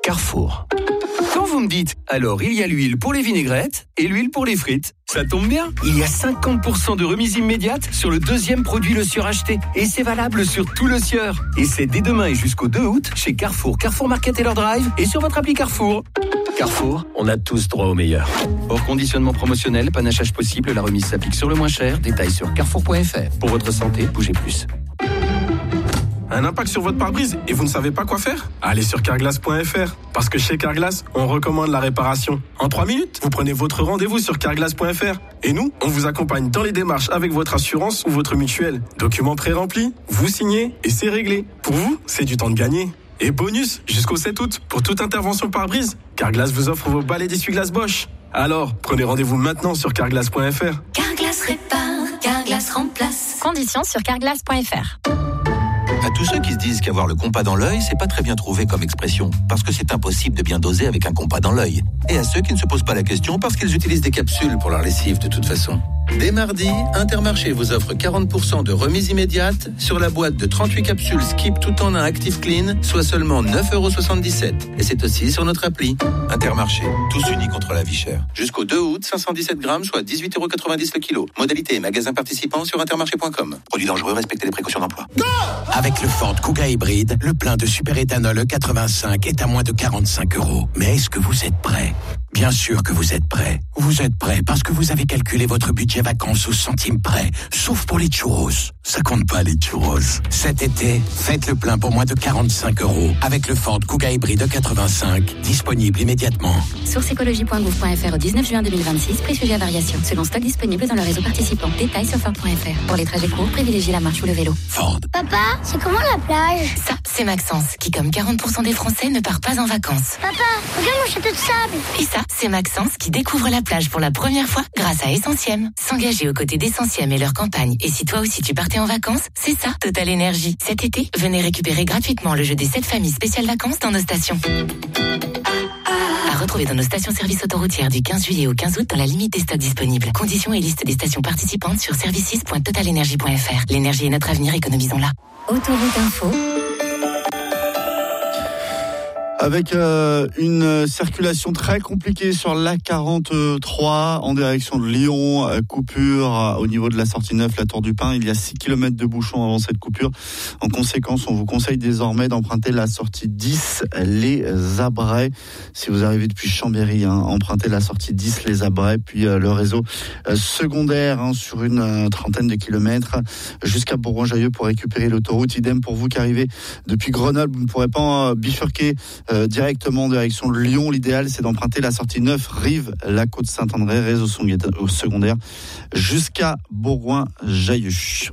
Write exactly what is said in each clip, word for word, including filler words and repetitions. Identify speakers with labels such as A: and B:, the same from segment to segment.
A: Carrefour. Quand vous me dites, alors il y a l'huile pour les vinaigrettes et l'huile pour les frites, ça tombe bien. Il y a cinquante pour cent de remise immédiate sur le deuxième produit Le Sieur acheté. Et c'est valable sur tout Le Sieur. Et c'est dès demain et jusqu'au deux août chez Carrefour, Carrefour Market et leur drive et sur votre appli Carrefour. Carrefour, on a tous droit au meilleur. Hors conditionnement promotionnel, panachage possible, la remise s'applique sur le moins cher. Détails sur carrefour point f r. Pour votre santé, bougez plus.
B: Un impact sur votre pare-brise et vous ne savez pas quoi faire ? Allez sur carglass point f r. Parce que chez Carglass, on recommande la réparation. En trois minutes, vous prenez votre rendez-vous sur carglass point f r. Et nous, on vous accompagne dans les démarches avec votre assurance ou votre mutuelle. Documents pré-remplis, vous signez et c'est réglé. Pour vous, c'est du temps de gagner. Et bonus, jusqu'au sept août, pour toute intervention pare-brise, Carglass vous offre vos balais d'essuie-glace Bosch. Alors, prenez rendez-vous maintenant sur carglass point f r.
C: Carglass répare, Carglass remplace. Conditions sur carglass point f r.
D: À tous ceux qui se disent qu'avoir le compas dans l'œil, c'est pas très bien trouvé comme expression, parce que c'est impossible de bien doser avec un compas dans l'œil. Et à ceux qui ne se posent pas la question parce qu'ils utilisent des capsules pour leur lessive de toute façon. Dès mardi, Intermarché vous offre quarante pour cent de remise immédiate sur la boîte de trente-huit capsules Skip tout en un Active Clean, soit seulement neuf euros soixante-dix-sept. Et c'est aussi sur notre appli. Intermarché, tous unis contre la vie chère. Jusqu'au deux août, cinq cent dix-sept grammes, soit dix-huit euros quatre-vingt-dix le kilo. Modalité et magasin participant sur intermarché point com. Produit dangereux, respectez les précautions d'emploi.
E: Go! Avec le Ford Kuga hybride, le plein de super-éthanol E quatre-vingt-cinq est à moins de quarante-cinq euros. Mais est-ce que vous êtes prêts ? Bien sûr que vous êtes prêts. Vous êtes prêts parce que vous avez calculé votre budget vacances au centime près, sauf pour les churros. Ça compte pas les churros. Cet été, faites le plein pour moins de quarante-cinq euros avec le Ford Kuga hybride E quatre-vingt-cinq, disponible immédiatement.
C: Source écologie point gouv point f r au dix-neuf juin deux mille vingt-six, prix sujet à variation, selon stock disponible dans le réseau participant. Détails sur ford point f r. Pour les trajets courts, privilégiez la marche ou le vélo.
E: Ford.
F: Papa, c'est comment la plage ?
C: Ça, c'est Maxence, qui comme quarante pour cent des Français ne part pas en vacances.
F: Papa, regarde mon château de sable.
C: Et ça, c'est Maxence qui découvre la plage pour la première fois grâce à Essentiem. S'engager aux côtés d'Essentiem et leur campagne. Et si toi aussi tu partais en vacances, c'est ça, Total Énergie. Cet été, venez récupérer gratuitement le jeu des sept familles spéciales vacances dans nos stations. À retrouver dans nos stations-service autoroutières du quinze juillet au quinze août dans la limite des stocks disponibles. Conditions et liste des stations participantes sur services point total énergie point f r. L'énergie est notre avenir, économisons-la. Autoroute Info.
G: Avec euh, une circulation très compliquée sur l'A quarante-trois en direction de Lyon, euh, coupure euh, au niveau de la sortie neuf, la Tour du Pin. Il y a six kilomètres de bouchons avant cette coupure. En conséquence, on vous conseille désormais d'emprunter la sortie dix, les Abrais. Si vous arrivez depuis Chambéry, hein, empruntez la sortie dix, les Abrais, puis euh, le réseau euh, secondaire hein, sur une euh, trentaine de kilomètres jusqu'à Bourgoin-Jallieu pour récupérer l'autoroute. Idem pour vous qui arrivez depuis Grenoble, vous ne pourrez pas euh, bifurquer Euh, directement en direction de Lyon. L'idéal, c'est d'emprunter la sortie neuf, Rive, la côte Saint-André, réseau secondaire, jusqu'à Bourgoin-Jallieu.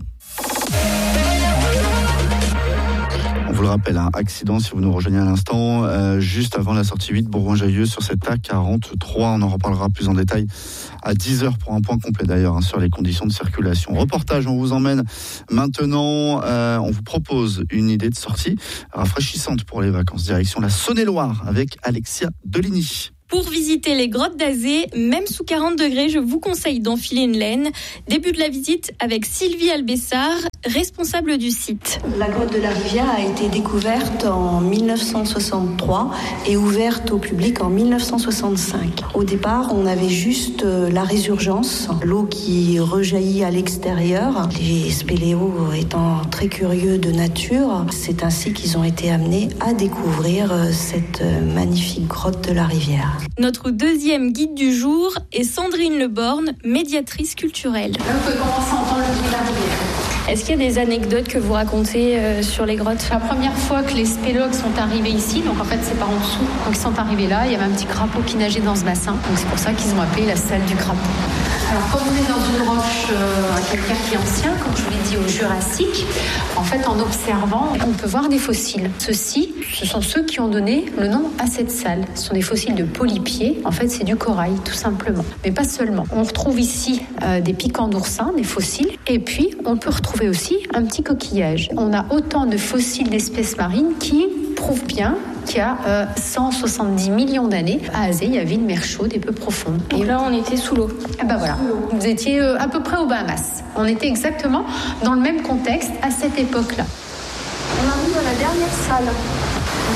G: On vous le rappelle, un accident si vous nous rejoignez à l'instant, euh, juste avant la sortie huit, Bourgoin-Jallieu sur cette A quarante-trois. On en reparlera plus en détail à dix heures pour un point complet d'ailleurs hein, sur les conditions de circulation. Reportage, on vous emmène maintenant, euh, on vous propose une idée de sortie rafraîchissante pour les vacances. Direction la Saône-et-Loire avec Alexia Deligny.
H: Pour visiter les grottes d'Azé, même sous quarante degrés, je vous conseille d'enfiler une laine. Début de la visite avec Sylvie Albessard, responsable du site.
I: La grotte de la Rivière a été découverte en dix-neuf cent soixante-trois et ouverte au public en dix-neuf cent soixante-cinq. Au départ, on avait juste la résurgence, l'eau qui rejaillit à l'extérieur. Les spéléos étant très curieux de nature, c'est ainsi qu'ils ont été amenés à découvrir cette magnifique grotte de la Rivière.
H: Notre deuxième guide du jour est Sandrine Leborne, médiatrice culturelle.
J: Là, vous pouvez commencer à entendre le bruit de la rivière.
H: Est-ce qu'il y a des anecdotes que vous racontez euh, sur les grottes ?
J: La première fois que les spélogues sont arrivés ici, donc en fait c'est par en dessous, donc ils sont arrivés là, il y avait un petit crapaud qui nageait dans ce bassin, donc c'est pour ça qu'ils ont appelé la salle du crapaud. Alors quand on est dans une roche euh, à calcaire qui est ancien, comme je vous l'ai dit au Jurassique, en fait en observant, on peut voir des fossiles. Ceux-ci, ce sont ceux qui ont donné le nom à cette salle. Ce sont des fossiles de polypiers, en fait c'est du corail tout simplement, mais pas seulement. On retrouve ici euh, des piquants d'oursins, des fossiles, et puis on peut retrouver aussi un petit coquillage. On a autant de fossiles d'espèces marines qui prouvent bien qu'il y a euh, cent soixante-dix millions d'années, à Azé, il y avait une mer chaude et peu profonde.
H: Donc
J: et
H: là, on était sous l'eau.
J: Ah ben voilà, vous étiez euh, à peu près aux Bahamas. On était exactement dans le même contexte à cette époque-là.
I: On arrive à la dernière salle.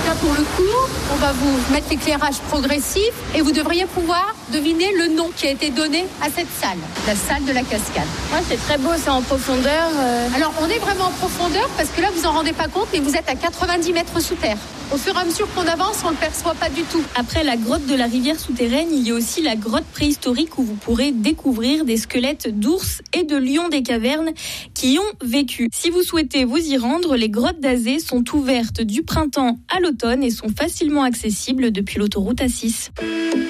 J: là, pour le coup, on va vous mettre l'éclairage progressif et vous devriez pouvoir deviner le nom qui a été donné à cette salle, la salle de la cascade.
H: Ouais, c'est très beau, c'est en profondeur. Euh...
J: Alors, on est vraiment en profondeur parce que là, vous en rendez pas compte, mais vous êtes à quatre-vingt-dix mètres sous terre. Au fur et à mesure qu'on avance, on ne le perçoit pas du tout.
H: Après la grotte de la rivière souterraine, il y a aussi la grotte préhistorique où vous pourrez découvrir des squelettes d'ours et de lions des cavernes qui ont vécu. Si vous souhaitez vous y rendre, les grottes d'Azé sont ouvertes du printemps à l'automne et sont facilement accessibles depuis l'autoroute A six.